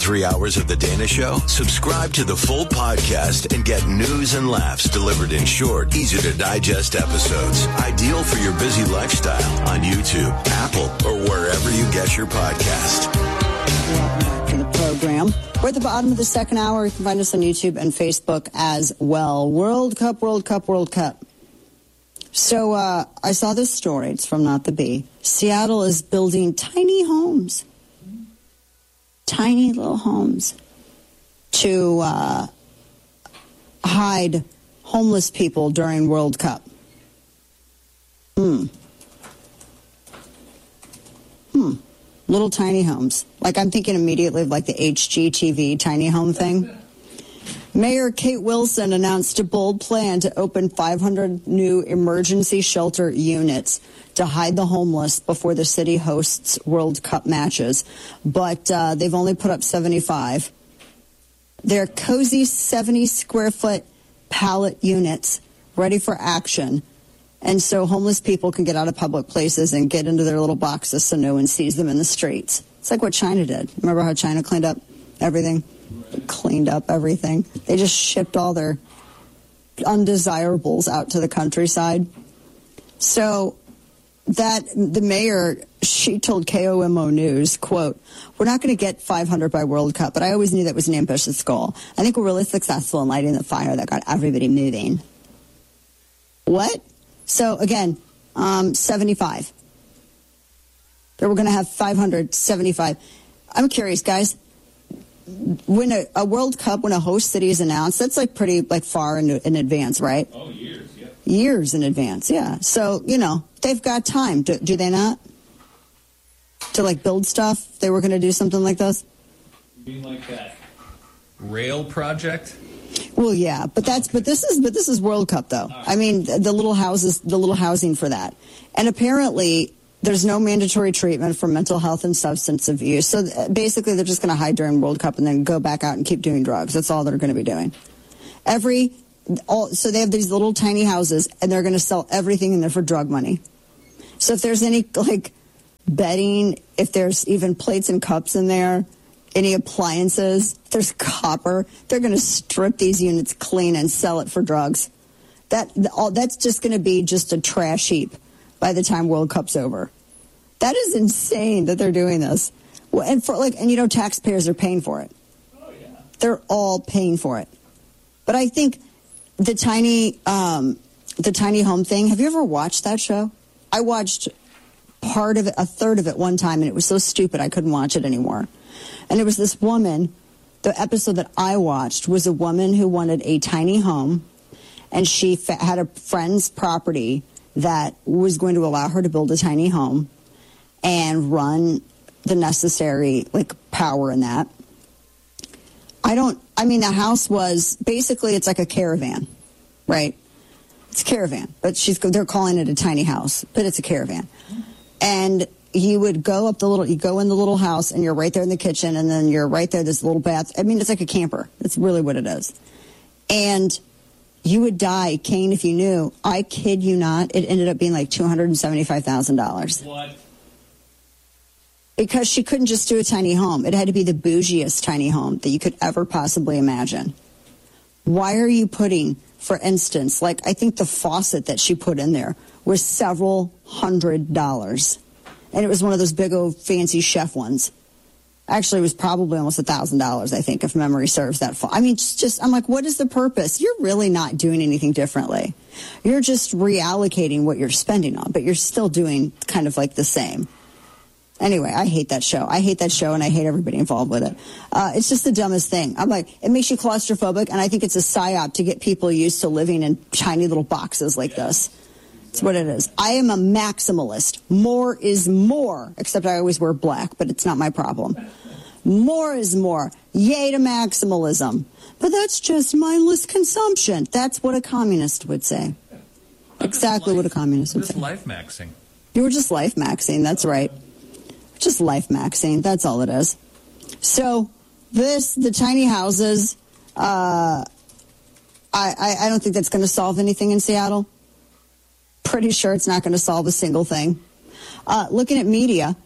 3 hours of The Dana Show? Subscribe to the full podcast and get news and laughs delivered in short, easy-to-digest episodes. Ideal for your busy lifestyle on YouTube, Apple, or wherever you get your podcast. Welcome back to the program. We're at the bottom of the second hour. You can find us on YouTube and Facebook as well. World Cup, World Cup, World Cup. So I saw this story. It's from Not the Bee. Seattle is building tiny homes. Tiny little homes to hide homeless people during World Cup. Little tiny homes. Like, I'm thinking immediately of like the HGTV tiny home thing. Mayor Kate Wilson announced a bold plan to open 500 new emergency shelter units to hide the homeless before the city hosts World Cup matches. But they've only put up 75. They're cozy 70-square-foot pallet units ready for action. And so homeless people can get out of public places and get into their little boxes so no one sees them in the streets. It's like what China did. Remember how China cleaned up everything? Cleaned up everything. They just shipped all their undesirables out to the countryside. So that the mayor, she told KOMO News, quote, "We're not going to get 500 by World Cup, but I always knew that was an ambitious goal. I think we're really successful in lighting the fire that got everybody moving." What? So again, 75. They were going to have 575. I'm curious, guys. When a World Cup, when a host city is announced, that's like pretty like far in advance, right? Oh, years, yeah. Years in advance, yeah. So, you know, they've got time. Do they not? To like build stuff? They were going to do something like this? You mean like that rail project? Well, yeah, but this is World Cup though. I mean, the little houses, the little housing for that. And apparently there's no mandatory treatment for mental health and substance abuse. So basically they're just going to hide during World Cup and then go back out and keep doing drugs. That's all they're going to be doing. So they have these little tiny houses and they're going to sell everything in there for drug money. So if there's any like bedding, if there's even plates and cups in there, any appliances, if there's copper, they're going to strip these units clean and sell it for drugs. That's just going to be just a trash heap by the time World Cup's over. That is insane that they're doing this. Well, and you know, taxpayers are paying for it. Oh, yeah. They're all paying for it. But I think the tiny home thing, have you ever watched that show? I watched part of it, a third of it one time, and it was so stupid I couldn't watch it anymore. And it was this woman, the episode that I watched was a woman who wanted a tiny home, and she had a friend's property that was going to allow her to build a tiny home and run the necessary like power in that. The house was basically, it's like a caravan, right? It's a caravan, but they're calling it a tiny house, but it's a caravan. And you would go in the little house and you're right there in the kitchen and then you're right there, this little bath. I mean, it's like a camper. That's really what it is. And you would die, Kane, if you knew. I kid you not. It ended up being like $275,000. What? Because she couldn't just do a tiny home. It had to be the bougiest tiny home that you could ever possibly imagine. Why are you putting, for instance, like I think the faucet that she put in there was several $100s. And it was one of those big old fancy chef ones. Actually, it was probably almost $1,000, I think, if memory serves that far. I mean, I'm like, what is the purpose? You're really not doing anything differently. You're just reallocating what you're spending on, but you're still doing kind of like the same. Anyway, I hate that show. I hate that show, and I hate everybody involved with it. It's just the dumbest thing. I'm like, it makes you claustrophobic, and I think it's a psyop to get people used to living in tiny little boxes like this. It's what it is. I am a maximalist. More is more, except I always wear black, but it's not my problem. More is more. Yay to maximalism. But that's just mindless consumption. That's what a communist would say. Exactly what a communist would say. Just life maxing. You were just life maxing. That's right. Just life maxing. That's all it is. So the tiny houses, I don't think that's going to solve anything in Seattle. Pretty sure it's not going to solve a single thing. Looking at media,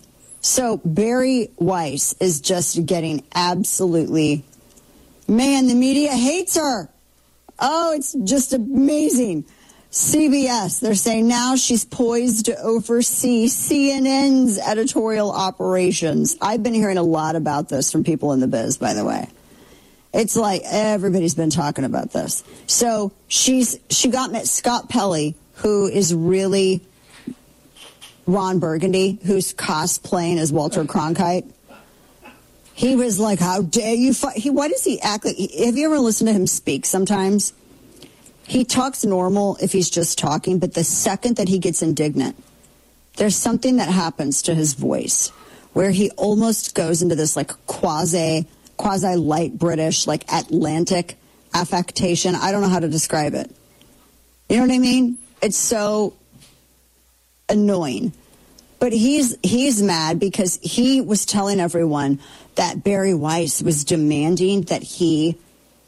So Barry Weiss is just getting absolutely, man, the media hates her. Oh, it's just amazing. CBS, they're saying now she's poised to oversee CNN's editorial operations. I've been hearing a lot about this from people in the biz, by the way. It's like everybody's been talking about this. So she met Scott Pelley, who is really Ron Burgundy, who's cosplaying as Walter Cronkite. He was like, how dare you fight? Why does he act like, have you ever listened to him speak sometimes? He talks normal if he's just talking, but the second that he gets indignant, there's something that happens to his voice where he almost goes into this like quasi light British, like Atlantic affectation. I don't know how to describe it. You know what I mean? It's so annoying. But he's mad because he was telling everyone that Barry Weiss was demanding that he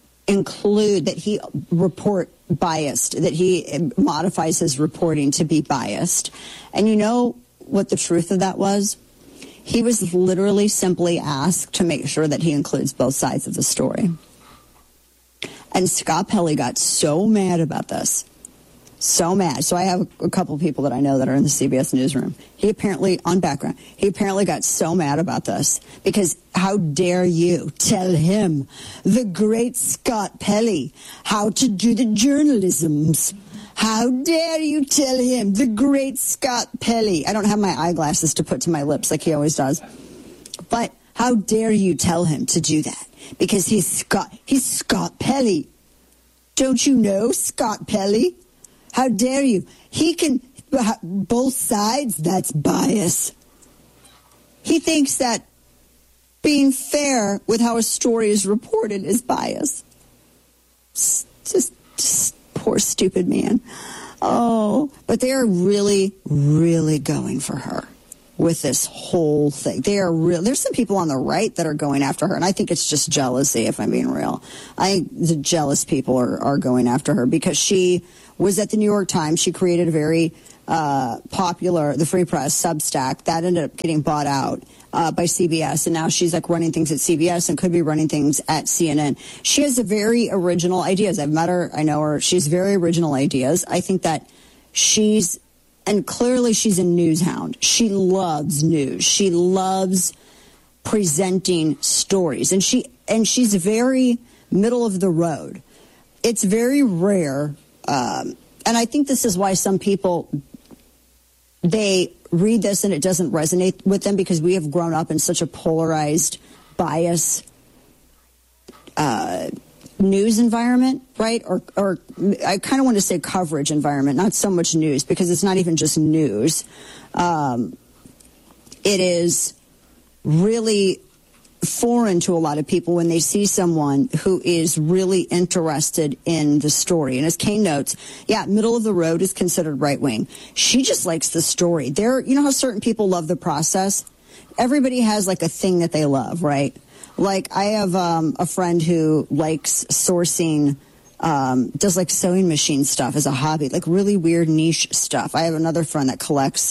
report biased, that he modifies his reporting to be biased. And you know what the truth of that was? He was literally simply asked to make sure that he includes both sides of the story. And Scott Pelley got so mad about this. So mad. So I have a couple of people that I know that are in the CBS newsroom. He apparently got so mad about this because how dare you tell him, the great Scott Pelley, how to do the journalisms? How dare you tell him, the great Scott Pelley? I don't have my eyeglasses to put to my lips like he always does. But how dare you tell him to do that? Because he's Scott Pelley. Don't you know Scott Pelley? How dare you? He can, both sides, that's bias. He thinks that being fair with how a story is reported is bias. Just poor stupid man. Oh, but they are really, really going for her with this whole thing. There's some people on the right that are going after her, and I think it's just jealousy, if I'm being real. The jealous people are going after her because she was at the New York Times. She created a very popular, the Free Press, Substack. That ended up getting bought out by CBS, and now she's like running things at CBS and could be running things at CNN. She has very original ideas. I've met her. I know her. She has very original ideas. I think that and clearly she's a news hound. She loves news. She loves presenting stories. And she's very middle of the road. It's very rare. And I think this is why some people, they read this and it doesn't resonate with them because we have grown up in such a polarized, bias news environment, right? Or I kind of want to say coverage environment, not so much news, because it's not even just news. It is really foreign to a lot of people when they see someone who is really interested in the story. And as Kane notes, middle of the road is considered right wing. She just likes the story. You know how certain people love the process? Everybody has like a thing that they love, right? Like I have a friend who likes sourcing, does like sewing machine stuff as a hobby, like really weird niche stuff. I have another friend that collects,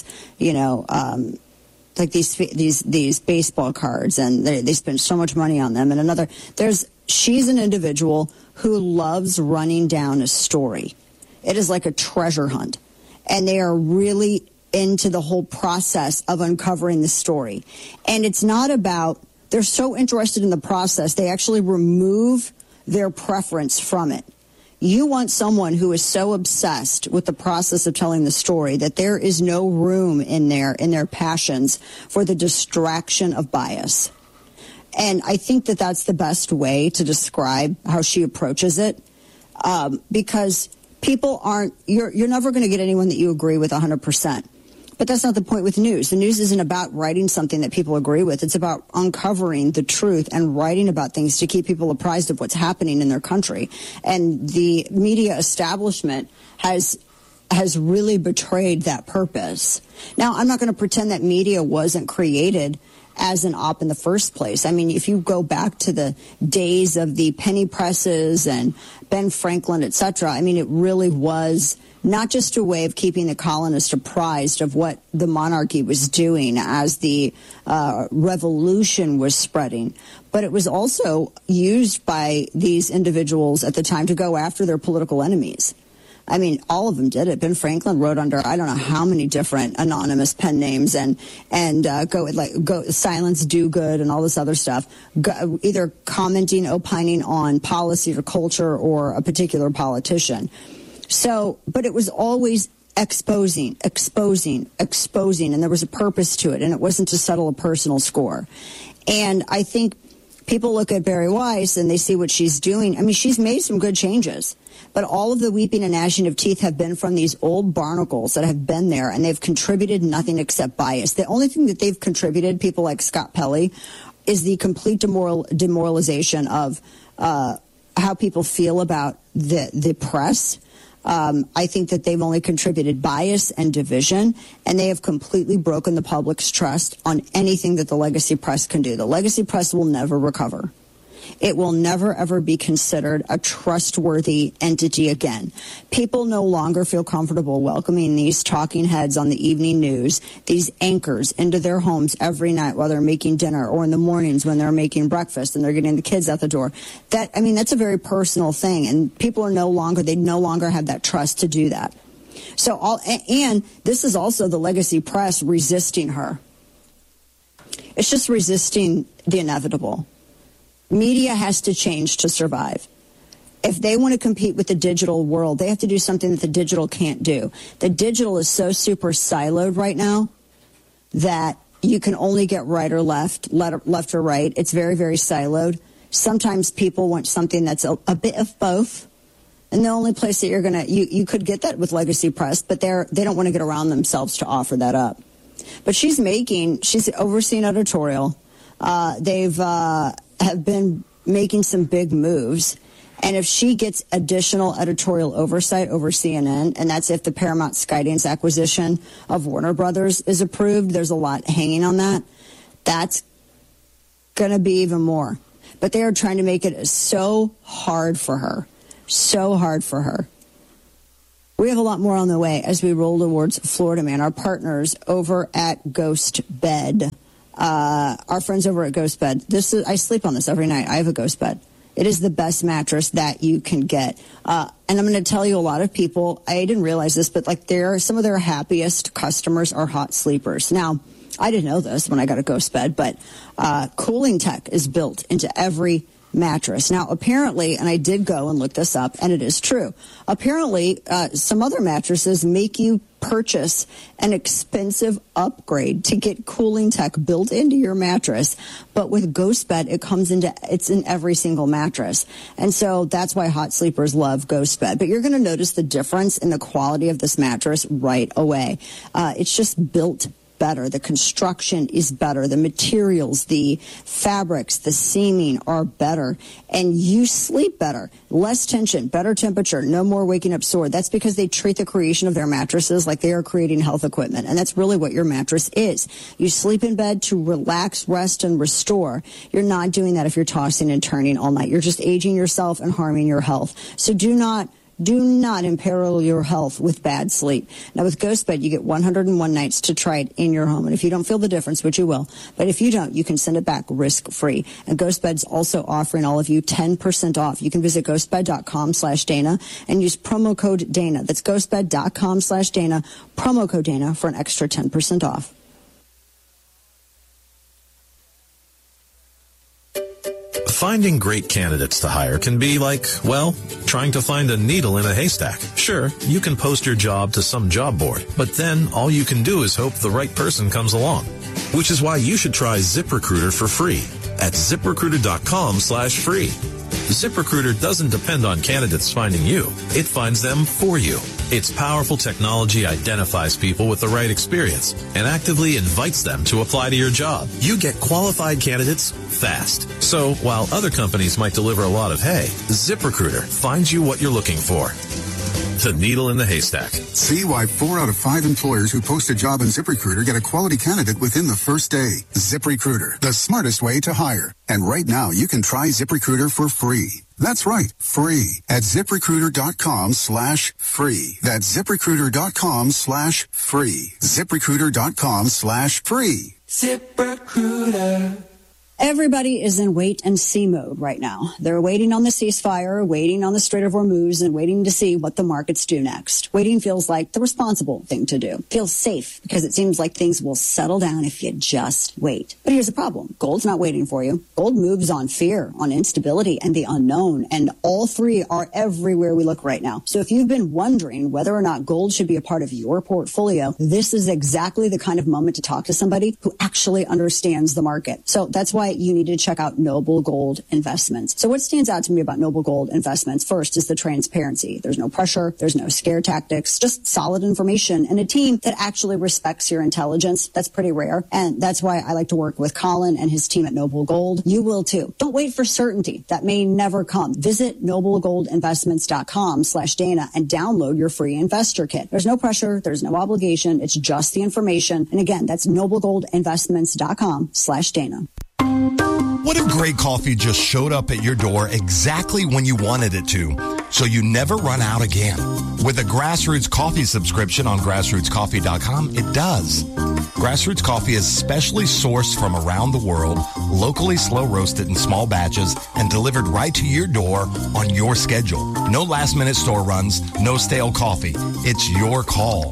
like these baseball cards, and they spend so much money on them. And she's an individual who loves running down a story. It is like a treasure hunt, and they are really into the whole process of uncovering the story. And it's not about, they're so interested in the process, they actually remove their preference from it. You want someone who is so obsessed with the process of telling the story that there is no room in their passions for the distraction of bias. And I think that that's the best way to describe how she approaches it, because people you're never going to get anyone that you agree with 100%. But that's not the point with news. The news isn't about writing something that people agree with. It's about uncovering the truth and writing about things to keep people apprised of what's happening in their country. And the media establishment has really betrayed that purpose. Now, I'm not going to pretend that media wasn't created as an op in the first place. I mean, if you go back to the days of the penny presses and Ben Franklin, et cetera, I mean, it really was not just a way of keeping the colonists apprised of what the monarchy was doing as the revolution was spreading, but it was also used by these individuals at the time to go after their political enemies. I mean, all of them did it. Ben Franklin wrote under I don't know how many different anonymous pen names and go silence do good and all this other stuff, either commenting, opining on policy or culture or a particular politician. So, but it was always exposing, and there was a purpose to it, and it wasn't to settle a personal score. And I think people look at Bari Weiss and they see what she's doing. I mean, she's made some good changes, but all of the weeping and gnashing of teeth have been from these old barnacles that have been there, and they've contributed nothing except bias. The only thing that they've contributed, people like Scott Pelley, is the complete demoralization of how people feel about the press. I think that they've only contributed bias and division, and they have completely broken the public's trust on anything that the legacy press can do. The legacy press will never recover. It will never, ever be considered a trustworthy entity again. People no longer feel comfortable welcoming these talking heads on the evening news, these anchors, into their homes every night while they're making dinner or in the mornings when they're making breakfast and they're getting the kids out the door. That's a very personal thing, and people no longer have that trust to do that. And this is also the legacy press resisting her. It's just resisting the inevitable. Media has to change to survive. If they want to compete with the digital world, they have to do something that the digital can't do. The digital is so super siloed right now that you can only get right or left or right. It's very, very siloed. Sometimes people want something that's a bit of both. And the only place that you could get that with legacy press, but they don't want to get around themselves to offer that up. But she's overseeing editorial. They've have been making some big moves. And if she gets additional editorial oversight over CNN, and that's if the Paramount Skydance acquisition of Warner Brothers is approved, there's a lot hanging on that. That's going to be even more. But they are trying to make it so hard for her. So hard for her. We have a lot more on the way as we roll towards Florida Man. Our partners over at Ghost Bed. Our friends over at Ghost Bed. I sleep on this every night. I have a Ghost Bed. It is the best mattress that you can get. And I'm going to tell you, a lot of people, I didn't realize this, but some of their happiest customers are hot sleepers. Now, I didn't know this when I got a Ghost Bed, but cooling tech is built into every mattress. Now, apparently, and I did go and look this up, and it is true, apparently some other mattresses make you purchase an expensive upgrade to get cooling tech built into your mattress, but with Ghost Bed, it's in every single mattress. And so that's why hot sleepers love Ghost Bed. But you're going to notice the difference in the quality of this mattress right away. It's just built better. The construction is better. The materials, the fabrics, the seaming are better. And you sleep better. Less tension, better temperature, no more waking up sore. That's because they treat the creation of their mattresses like they are creating health equipment. And that's really what your mattress is. You sleep in bed to relax, rest, and restore. You're not doing that if you're tossing and turning all night. You're just aging yourself and harming your health. So do not imperil your health with bad sleep. Now, with Ghost Bed, you get 101 nights to try it in your home. And if you don't feel the difference, which you will, but if you don't, you can send it back risk-free. And Ghost Bed's also offering all of you 10% off. You can visit ghostbed.com/Dana and use promo code Dana. That's ghostbed.com/Dana, promo code Dana for an extra 10% off. Finding great candidates to hire can be like, well, trying to find a needle in a haystack. Sure, you can post your job to some job board, but then all you can do is hope the right person comes along. Which is why you should try ZipRecruiter for free at ZipRecruiter.com/free. ZipRecruiter doesn't depend on candidates finding you. It finds them for you. Its powerful technology identifies people with the right experience and actively invites them to apply to your job. You get qualified candidates fast. So while other companies might deliver a lot of hay, ZipRecruiter finds you what you're looking for. the needle in the haystack. See why 4 out of 5 employers who post a job in ZipRecruiter get a quality candidate within the first day. ZipRecruiter, the smartest way to hire. And right now, you can try ZipRecruiter for free. That's right, free at ZipRecruiter.com/free. That's ZipRecruiter.com/free. ZipRecruiter.com/free. ZipRecruiter. Everybody is in wait and see mode right now. They're waiting on the ceasefire, waiting on the Strait of Hormuz, and waiting to see what the markets do next. Waiting feels like the responsible thing to do. Feels safe because it seems like things will settle down if you just wait. But here's the problem. Gold's not waiting for you. Gold moves on fear, on instability, and the unknown. And all three are everywhere we look right now. So if you've been wondering whether or not gold should be a part of your portfolio, this is exactly the kind of moment to talk to somebody who actually understands the market. So that's why you need to check out Noble Gold Investments. So what stands out to me about Noble Gold Investments first is the transparency. There's no pressure. There's no scare tactics, just solid information and a team that actually respects your intelligence. That's pretty rare. And that's why I like to work with Colin and his team at Noble Gold. You will too. Don't wait for certainty. That may never come. Visit noblegoldinvestments.com/Dana and download your free investor kit. There's no pressure. There's no obligation. It's just the information. And again, that's noblegoldinvestments.com/Dana. What if great coffee just showed up at your door exactly when you wanted it to, so you never run out again? With a Grassroots Coffee subscription on grassrootscoffee.com, it does. Grassroots Coffee is specially sourced from around the world, locally slow roasted in small batches, and delivered right to your door on your schedule. No last-minute store runs, no stale coffee. It's your call.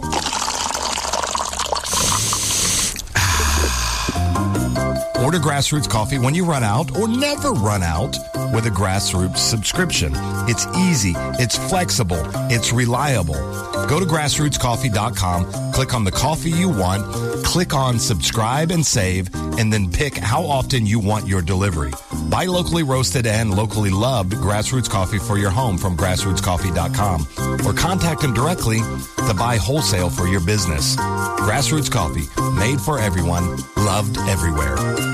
Order Grassroots Coffee when you run out or never run out with a Grassroots subscription. It's easy, it's flexible, it's reliable. Go to grassrootscoffee.com, click on the coffee you want, click on subscribe and save, and then pick how often you want your delivery. Buy locally roasted and locally loved Grassroots Coffee for your home from grassrootscoffee.com or contact them directly to buy wholesale for your business. Grassroots Coffee, made for everyone, loved everywhere.